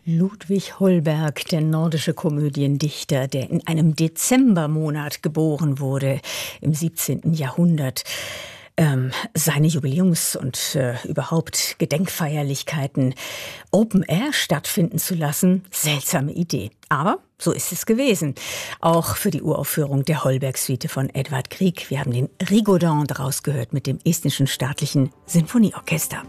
Ludwig Holberg, der nordische Komödiendichter, der in einem Dezembermonat geboren wurde im 17. Jahrhundert. Seine Jubiläums- und überhaupt Gedenkfeierlichkeiten Open Air stattfinden zu lassen, seltsame Idee. Aber so ist es gewesen. Auch für die Uraufführung der Holberg-Suite von Edvard Grieg. Wir haben den Rigaudin daraus gehört mit dem Estnischen Staatlichen Sinfonieorchester.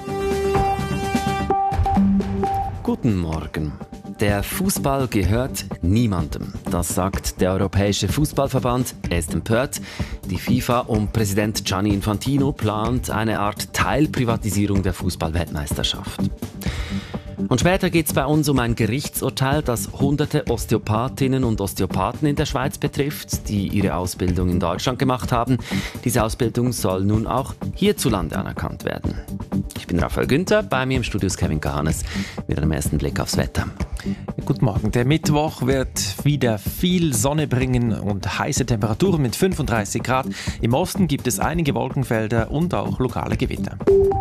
Guten Morgen. Der Fußball gehört niemandem. Das sagt der Europäische Fußballverband. Er ist empört. Die FIFA und Präsident Gianni Infantino plant eine Art Teilprivatisierung der Fußball-Weltmeisterschaft. Und später geht es bei uns um ein Gerichtsurteil, das hunderte Osteopathinnen und Osteopathen in der Schweiz betrifft, die ihre Ausbildung in Deutschland gemacht haben. Diese Ausbildung soll nun auch hierzulande anerkannt werden. Ich bin Raphael Günther, bei mir im Studio ist Kevin Gahanes mit einem ersten Blick aufs Wetter. Guten Morgen. Der Mittwoch wird wieder viel Sonne bringen und heiße Temperaturen mit 35 Grad. Im Osten gibt es einige Wolkenfelder und auch lokale Gewitter.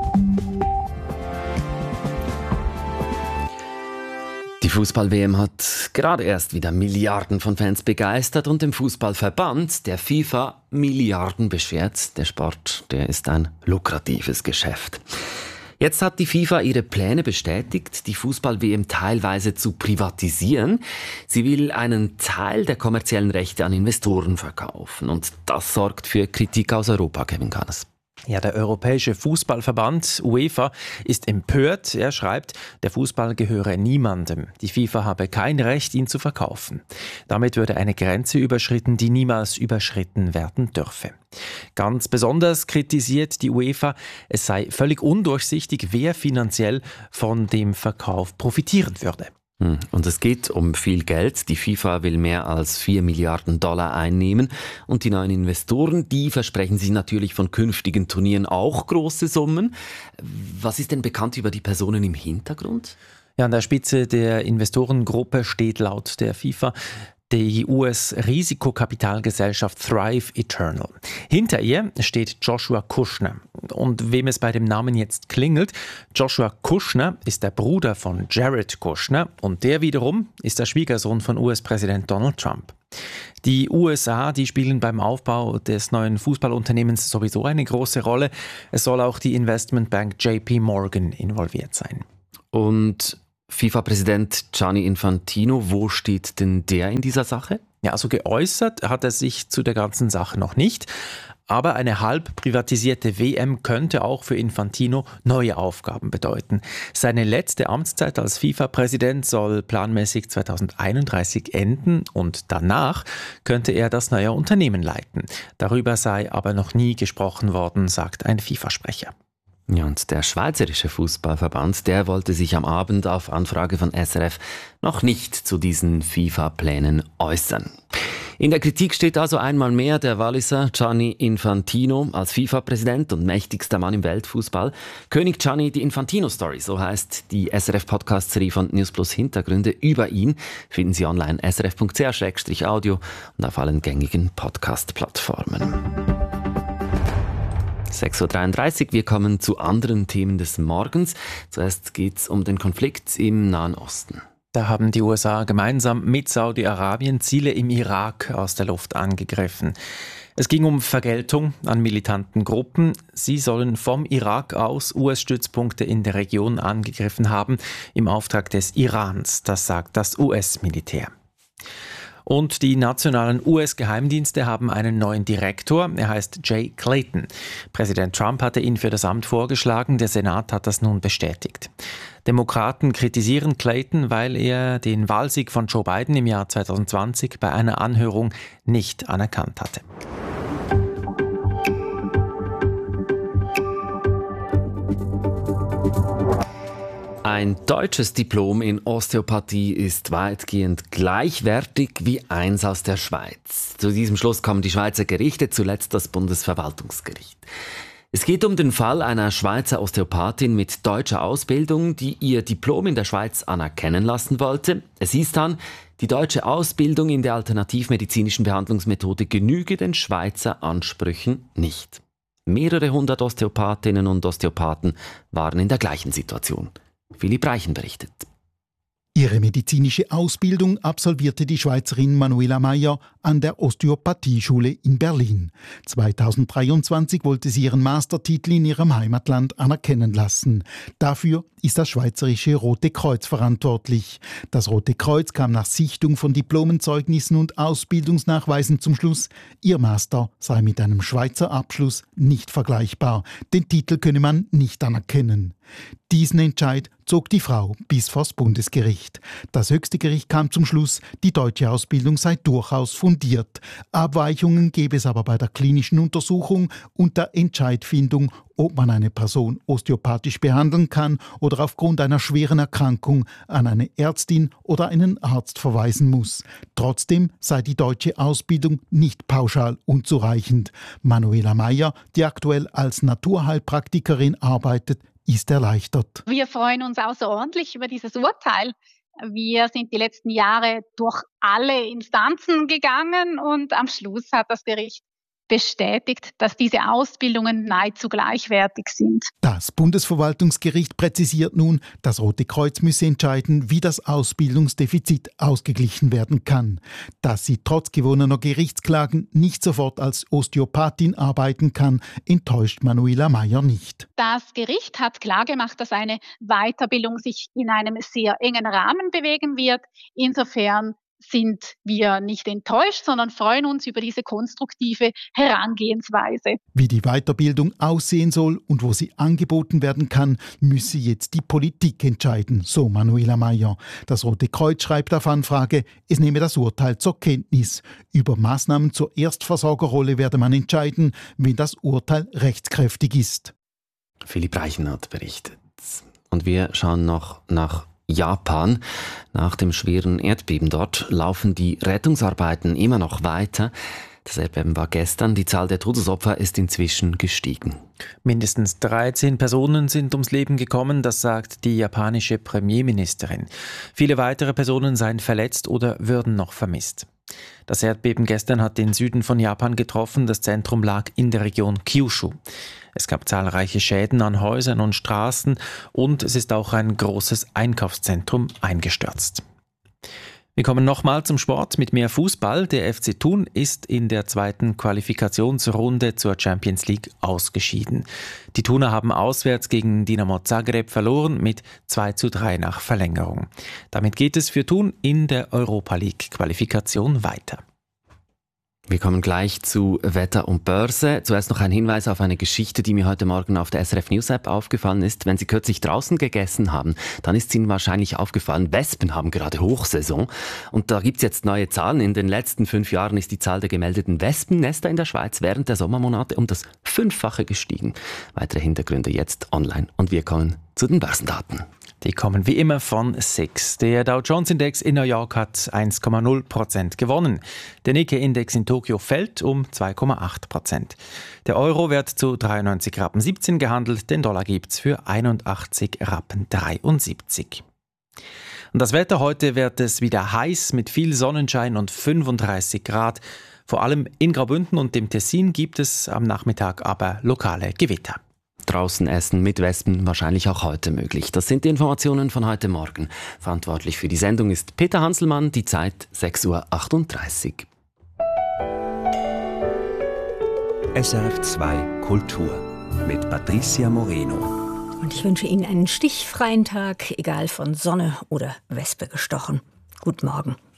Die Fußball-WM hat gerade erst wieder Milliarden von Fans begeistert und dem Fußballverband, der FIFA, Milliarden beschert. Der Sport, der ist ein lukratives Geschäft. Jetzt hat die FIFA ihre Pläne bestätigt, die Fußball-WM teilweise zu privatisieren. Sie will einen Teil der kommerziellen Rechte an Investoren verkaufen. Und das sorgt für Kritik aus Europa, Kevin Gahanes. Ja, der Europäische Fußballverband UEFA ist empört. Er schreibt, der Fußball gehöre niemandem. Die FIFA habe kein Recht, ihn zu verkaufen. Damit würde eine Grenze überschritten, die niemals überschritten werden dürfe. Ganz besonders kritisiert die UEFA, es sei völlig undurchsichtig, wer finanziell von dem Verkauf profitieren würde. Und es geht um viel Geld. Die FIFA will mehr als 4 Milliarden Dollar einnehmen. Und die neuen Investoren, die versprechen sich natürlich von künftigen Turnieren auch große Summen. Was ist denn bekannt über die Personen im Hintergrund? Ja, an der Spitze der Investorengruppe steht laut der FIFA die US-Risikokapitalgesellschaft Thrive Eternal. Hinter ihr steht Joshua Kushner. Und wem es bei dem Namen jetzt klingelt, Joshua Kushner ist der Bruder von Jared Kushner und der wiederum ist der Schwiegersohn von US-Präsident Donald Trump. Die USA, die spielen beim Aufbau des neuen Fußballunternehmens sowieso eine große Rolle. Es soll auch die Investmentbank JP Morgan involviert sein. Und FIFA-Präsident Gianni Infantino, wo steht denn der in dieser Sache? Ja, also geäußert hat er sich zu der ganzen Sache noch nicht. Aber eine halb privatisierte WM könnte auch für Infantino neue Aufgaben bedeuten. Seine letzte Amtszeit als FIFA-Präsident soll planmäßig 2031 enden und danach könnte er das neue Unternehmen leiten. Darüber sei aber noch nie gesprochen worden, sagt ein FIFA-Sprecher. Ja, und der Schweizerische Fußballverband, der wollte sich am Abend auf Anfrage von SRF noch nicht zu diesen FIFA-Plänen äußern. In der Kritik steht also einmal mehr der Walliser Gianni Infantino als FIFA-Präsident und mächtigster Mann im Weltfußball. König Gianni, die Infantino-Story, so heißt die SRF-Podcast-Serie von News Plus Hintergründe. Über ihn finden Sie online srf.ch/audio und auf allen gängigen Podcast-Plattformen. 6.33 Uhr, wir kommen zu anderen Themen des Morgens. Zuerst geht es um den Konflikt im Nahen Osten. Da haben die USA gemeinsam mit Saudi-Arabien Ziele im Irak aus der Luft angegriffen. Es ging um Vergeltung an militanten Gruppen. Sie sollen vom Irak aus US-Stützpunkte in der Region angegriffen haben, im Auftrag des Irans, das sagt das US-Militär. Und die nationalen US-Geheimdienste haben einen neuen Direktor. Er heißt Jay Clayton. Präsident Trump hatte ihn für das Amt vorgeschlagen. Der Senat hat das nun bestätigt. Demokraten kritisieren Clayton, weil er den Wahlsieg von Joe Biden im Jahr 2020 bei einer Anhörung nicht anerkannt hatte. Ein deutsches Diplom in Osteopathie ist weitgehend gleichwertig wie eins aus der Schweiz. Zu diesem Schluss kommen die Schweizer Gerichte, zuletzt das Bundesverwaltungsgericht. Es geht um den Fall einer Schweizer Osteopathin mit deutscher Ausbildung, die ihr Diplom in der Schweiz anerkennen lassen wollte. Es hieß dann, die deutsche Ausbildung in der alternativmedizinischen Behandlungsmethode genüge den Schweizer Ansprüchen nicht. Mehrere hundert Osteopathinnen und Osteopathen waren in der gleichen Situation. Philipp Reichen berichtet. Ihre medizinische Ausbildung absolvierte die Schweizerin Manuela Meyer an der Osteopathieschule in Berlin. 2023 wollte sie ihren Mastertitel in ihrem Heimatland anerkennen lassen. Dafür ist das Schweizerische Rote Kreuz verantwortlich. Das Rote Kreuz kam nach Sichtung von Diplomenzeugnissen und Ausbildungsnachweisen zum Schluss, ihr Master sei mit einem Schweizer Abschluss nicht vergleichbar. Den Titel könne man nicht anerkennen. Diesen Entscheid zog die Frau bis vors Bundesgericht. Das höchste Gericht kam zum Schluss, die deutsche Ausbildung sei durchaus fundiert. Abweichungen gäbe es aber bei der klinischen Untersuchung und der Entscheidfindung, ob man eine Person osteopathisch behandeln kann oder aufgrund einer schweren Erkrankung an eine Ärztin oder einen Arzt verweisen muss. Trotzdem sei die deutsche Ausbildung nicht pauschal unzureichend. Manuela Meyer, die aktuell als Naturheilpraktikerin arbeitet, ist erleichtert. Wir freuen uns außerordentlich über dieses Urteil. Wir sind die letzten Jahre durch alle Instanzen gegangen und am Schluss hat das Gericht bestätigt, dass diese Ausbildungen nahezu gleichwertig sind. Das Bundesverwaltungsgericht präzisiert nun, das Rote Kreuz müsse entscheiden, wie das Ausbildungsdefizit ausgeglichen werden kann. Dass sie trotz gewonnener Gerichtsklagen nicht sofort als Osteopathin arbeiten kann, enttäuscht Manuela Meyer nicht. Das Gericht hat klargemacht, dass eine Weiterbildung sich in einem sehr engen Rahmen bewegen wird. Insofern sind wir nicht enttäuscht, sondern freuen uns über diese konstruktive Herangehensweise. Wie die Weiterbildung aussehen soll und wo sie angeboten werden kann, müsse jetzt die Politik entscheiden, so Manuela Meyer. Das Rote Kreuz schreibt auf Anfrage, es nehme das Urteil zur Kenntnis. Über Maßnahmen zur Erstversorgerrolle werde man entscheiden, wenn das Urteil rechtskräftig ist. Philipp Reichenhardt berichtet. Und wir schauen noch nach Japan. Nach dem schweren Erdbeben dort laufen die Rettungsarbeiten immer noch weiter. Das Erdbeben war gestern. Die Zahl der Todesopfer ist inzwischen gestiegen. Mindestens 13 Personen sind ums Leben gekommen, das sagt die japanische Premierministerin. Viele weitere Personen seien verletzt oder würden noch vermisst. Das Erdbeben gestern hat den Süden von Japan getroffen. Das Zentrum lag in der Region Kyushu. Es gab zahlreiche Schäden an Häusern und Straßen und es ist auch ein großes Einkaufszentrum eingestürzt. Wir kommen nochmal zum Sport mit mehr Fußball. Der FC Thun ist in der zweiten Qualifikationsrunde zur Champions League ausgeschieden. Die Thuner haben auswärts gegen Dinamo Zagreb verloren mit 2:3 nach Verlängerung. Damit geht es für Thun in der Europa League Qualifikation weiter. Wir kommen gleich zu Wetter und Börse. Zuerst noch ein Hinweis auf eine Geschichte, die mir heute Morgen auf der SRF News App aufgefallen ist. Wenn Sie kürzlich draußen gegessen haben, dann ist Ihnen wahrscheinlich aufgefallen, Wespen haben gerade Hochsaison. Und da gibt's jetzt neue Zahlen. In den letzten 5 Jahren ist die Zahl der gemeldeten Wespennester in der Schweiz während der Sommermonate um das 5-fache gestiegen. Weitere Hintergründe jetzt online. Und wir kommen zu den Börsendaten. Die kommen wie immer von SIX. Der Dow Jones Index in New York hat 1,0% gewonnen. Der Nikkei-Index in Tokio fällt um 2,8%. Der Euro wird zu 93,17 Rappen gehandelt, den Dollar gibt's für 81,73 Rappen. Und das Wetter heute wird es wieder heiß mit viel Sonnenschein und 35 Grad. Vor allem in Graubünden und dem Tessin gibt es am Nachmittag aber lokale Gewitter. Draußen essen mit Wespen wahrscheinlich auch heute möglich. Das sind die Informationen von heute Morgen. Verantwortlich für die Sendung ist Peter Hanselmann, die Zeit 6:38 Uhr. SRF 2 Kultur mit Patricia Moreno. Und ich wünsche Ihnen einen stichfreien Tag, egal von Sonne oder Wespe gestochen. Guten Morgen.